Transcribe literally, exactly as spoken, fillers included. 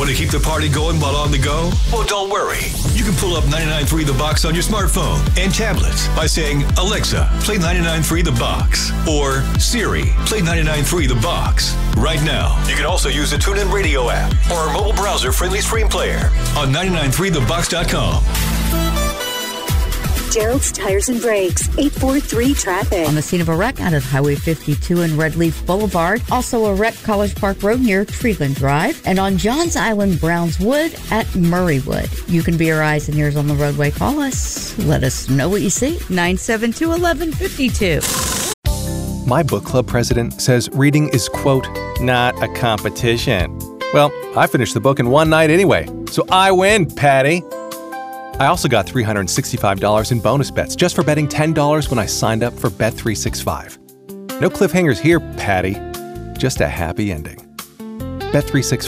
Want to keep the party going while on the go? Well, don't worry. You can pull up ninety-nine point three The Box on your smartphone and tablets by saying, Alexa, play ninety-nine point three The Box. Or, Siri, play ninety-nine point three The Box. Right now. You can also use the TuneIn Radio app or our mobile browser-friendly stream player on ninety-nine point three the box dot com. Gerald's Tires and Brakes, eight four three traffic. On the scene of a wreck out of Highway fifty-two and Red Leaf Boulevard. Also a wreck College Park Road near Treeland Drive. And on Johns Island, Browns Wood at Murraywood. You can be our eyes and ears on the roadway. Call us. Let us know what you see. nine seven two, one one five two. My book club president says reading is, quote, not a competition. Well, I finished the book in one night anyway, so I win, Patty. I also got three hundred sixty-five dollars in bonus bets just for betting ten dollars when I signed up for Bet three sixty-five. No cliffhangers here, Patty. Just a happy ending. Bet three sixty-five.